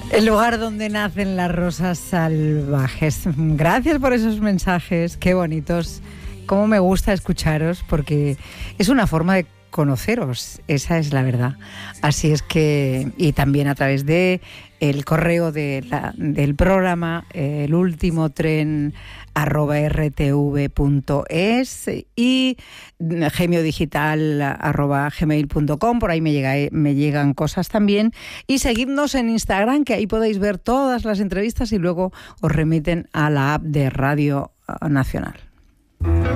El lugar donde nacen las rosas salvajes. Gracias por esos mensajes, qué bonitos. Cómo me gusta escucharos, porque es una forma de conoceros, esa es la verdad. Así es que, y también a través de el correo del programa, elultimotren@rtv.es y gemiodigital@gmail.com. Por ahí me llegan cosas también. Y seguidnos en Instagram, que ahí podéis ver todas las entrevistas y luego os remiten a la app de Radio Nacional.